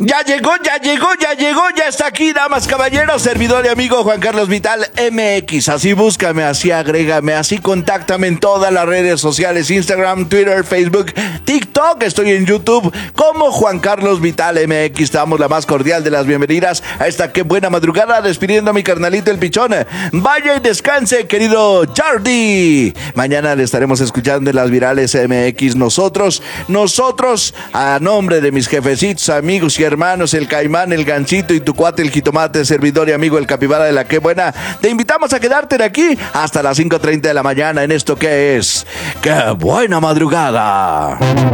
Ya está aquí, damas, caballeros, servidor y amigo Juan Carlos Vital MX. Así búscame, así agrégame, así contáctame en todas las redes sociales: Instagram, Twitter, Facebook, TikTok. Estoy en YouTube como Juan Carlos Vital MX. Te damos la más cordial de las bienvenidas a esta Qué Buena Madrugada, despidiendo a mi carnalito el Pichón. Vaya y descanse, querido Jardy. Mañana le estaremos escuchando en las virales MX. Nosotros, a nombre de mis jefecitos, amigos y hermanos, el Caimán, el Gancito y tu cuate, el Jitomate, servidor y amigo, el Capibara de la Qué Buena, te invitamos a quedarte de aquí hasta las 5:30 de la mañana en esto que es Qué Buena Madrugada.